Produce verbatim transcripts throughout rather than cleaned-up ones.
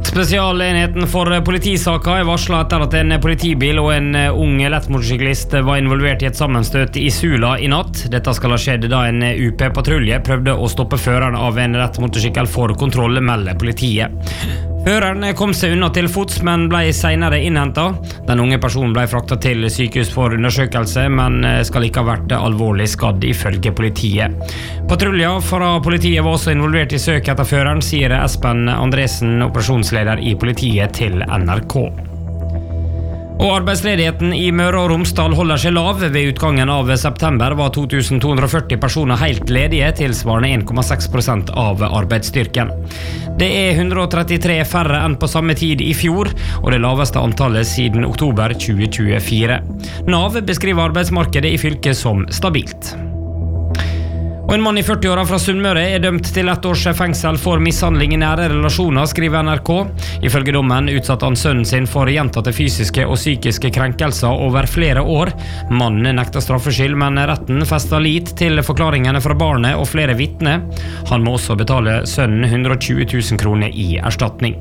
Spesialenheten for politisaker er varslet etter at en politibil og en ung lettmotorsyklist var involvert i et sammenstøt i Sula i natt. Dette skal ha skjedd da en U P-patrulje prøvde å stoppe føreren av en lettmotorsykkel for kontroll, melder politiet. Føreren kom seg unna til fots, men ble senere innhentet. Den unge personen ble fraktet til sykehus for undersøkelse, men skal ikke ha vært alvorlig skadd ifølge politiet. Patruljen fra politiet var også involvert i søk etter føreren, sier Espen Andresen, operasjonsleder i politiet til N R K. Og arbeidsledigheten i Møre og Romsdal holder seg lav. Ved utgangen av september var to tusen to hundre og førti personer helt ledige, tilsvarende en komma seks prosent av arbeidsstyrken. Det er hundre og trettitre færre enn på samme tid i fjor, og det laveste antallet siden oktober tjue tjuefire. Nav beskriver arbeidsmarkedet i fylket som stabilt. Og en mann i førti-åra fra Sunnmøre er dømt til ett års fengsel for mishandling i nære relasjoner, skriver N R K. Ifølge dommen utsatte han sønnen sin for gjentatte fysiske og psykiske krenkelser over flere år. Mannen nekter straffskyld, men retten fester lit til forklaringene fra barnet og flere vitner. Han må også betale sønnen hundre og tjue tusen kroner i erstatning.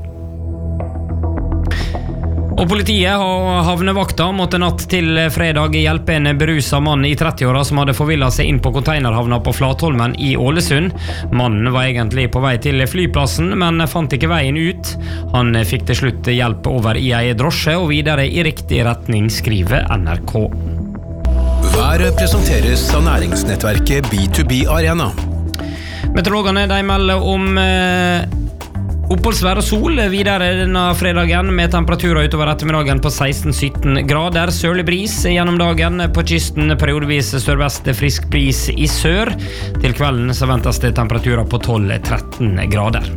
Og politiet og havnevakta måtte natt til fredag hjelpe en beruset mann i tretti-åra som hadde forvillet seg inn på containerhavna på Flatholmen i Ålesund. Mannen var egentlig på vei til flyplassen, men fant ikke veien ut. Han fikk til slutt hjelp over i ei drosje og videre i riktig retning, skriver N R K. Været presenteres av næringsnettverket B to B Arena. Meteorologene de melder om eh, oppholdsvær og sol videre denne fredagen med temperaturer utover ettermiddagen på seksten til sytten grader. Sørlig bris gjennom dagen på kysten, periodevis sørvest frisk bris i sør. Til kvelden så ventes det temperaturer på tolv til tretten grader.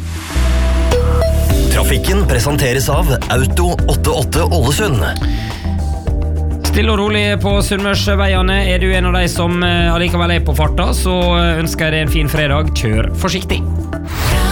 Trafikken presenteres av Auto åttiåtte Ålesund. Stille og rolig på Sunnmørsveiene. Er du en av de som allikevel er på farta, så ønsker jeg deg en fin fredag. Kjør forsiktig.